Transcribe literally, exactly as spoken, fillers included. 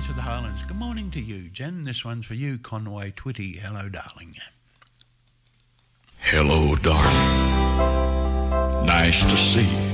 voice of the Highlands. Good morning to you, Jen. This one's for you, Conway Twitty. Hello, darling. Hello, darling. Nice to see you.